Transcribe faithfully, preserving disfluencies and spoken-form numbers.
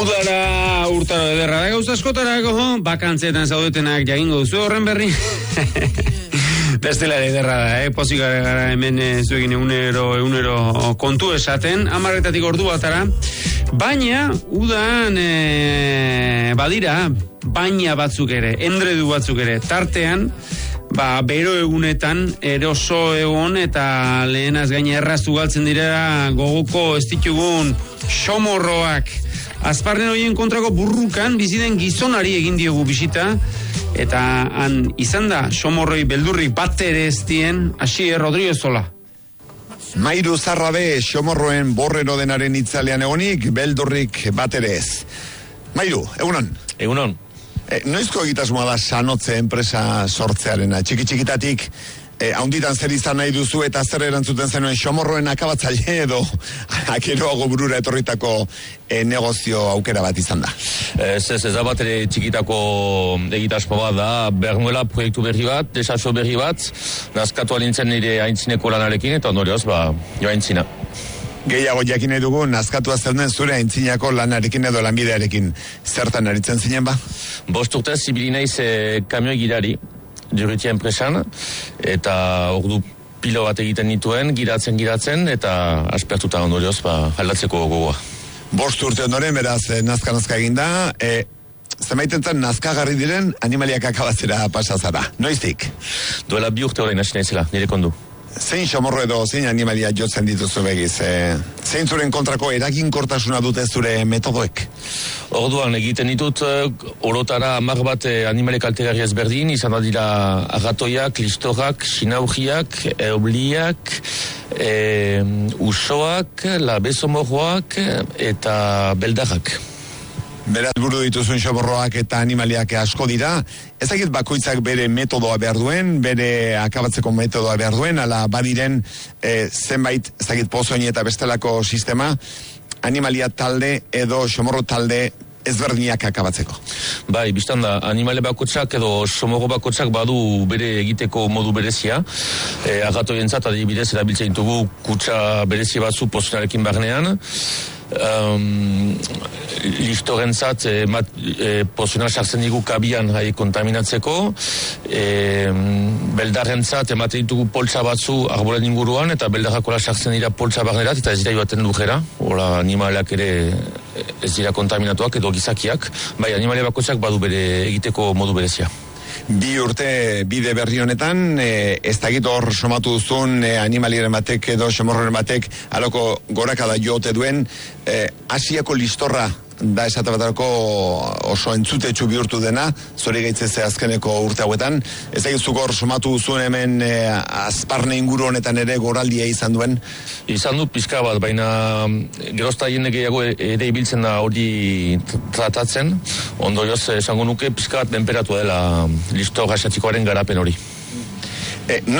Udara urtaro ederra da gauza askotarako, bakantzetan zaudetenak jagingo duzu horren berri. Bestela ederra da, eh? Pozik gara hemen zuekin egunero, egunero kontu esaten, amarretatik ordu batara. Baina, udan e, badira, baina batzuk ere, endredu batzuk ere, tartean, ba, bero egunetan, eroso egon eta lehenaz gaina erraztu galtzen dira gogoko ez ditugun xomorroak. Azparnen horien kontrako burrukan biziden gizonari egin diogu bisita, eta han izan da xomorroi beldurrik bat ere ez dien, Asier Rodríguez Zola. Mairu Zarrabe xomorroen borrero denaren itzalean egonik, beldurrik bat ere ez. Mairu, egunon? Egunon. E, noizko egitasmoa da Sanotze enpresa sortzearena? Txiki-txikitatik, e, haunditan zer izan nahi duzu eta zer erantzuten zenuen xomorroen akabatzaile edo akeroago burura etorritako e, negozio aukera bat izan da? Ez ez ez da bat ere txikitako egitasmo bat da, behar nuela proiektu berri bat, desatxo berri bat, nazkatu alintzen nire aintzineko lanarekin eta ondorioz, ba, jo aintzina. Gehiago jakin nahi dugu, nazkatua zeuden zure aintzinako lanarekin edo lanbidearekin. Zertan aritzen zinen ba? Bost urtez, zibili naiz e, kamioi girari, Durrutia enpresan, eta ordu pilo bat egiten nituen, giratzen, giratzen, eta aspertuta ondorioz, ba, aldatzeko gogoa. Bost urte ondoren, beraz, nazka-nazka eginda, e, zemaitentzen nazkagarri diren animaliak akabatzera pasazara. Noiztik? Duela bi urte horrein hasi naizela, nire kondu. Zein xomorro edo zein animalia jotzen dituzu begiz? E, zein zuren kontrako eraginkortasuna dute zure metodoek? Orduan egiten ditut orotara hamar bat animale kaltegarri ezberdin, izan da dira agatoiak, listorak, sinaugiak, eobliak, e, usoak, labezomorroak eta beldarrak. Beraz buru dituzuen xomorroak eta animaliak asko dira. Ezagit bakoitzak bere metodoa behar duen, bere akabatzeko metodoa behar duen, ala badiren e, zenbait ezagit pozoin eta bestelako sistema, animalia talde edo xomorro talde ezberdinak akabatzeko. Bai, biztan da, animale bakotsak edo xomorro bakotsak badu bere egiteko modu berezia. E, agatoientzat adibidez erabiltzen ditugu kutsa berezi batzu pozonarekin barnean. Um, listorentzat e, e, pozona sartzen digu kabian hai, kontaminatzeko, e, beldarrentzat ematen ditugu poltsa batzu arbolen inguruan eta beldarrakola sartzen dira poltsa barnerat eta ez dira joaten dujera, hola animaleak ere ez dira kontaminatuak edo gizakiak, bai animale bakoitzak badu bere egiteko modu berezia. Bi urte bide berri honetan, e, ez dakit hor somatu duzun e, animaliaren batek edo xomorroren batek aloko gorakada jote duen, e, Asiako listorra da esate batarako oso entzutetsu bihurtu dena, zori gaitzeze azkeneko urte hauetan. Ez dakit zuk hor somatu duzun hemen e, Azparne inguru honetan ere goraldia izan duen? Izan du pizka bat, baina gerozta jende gehiago ere ibiltzen da hori tratatzen, ondorioz esango nuke pizka bat menperatu dela listor asiatikoaren garapen hori. E,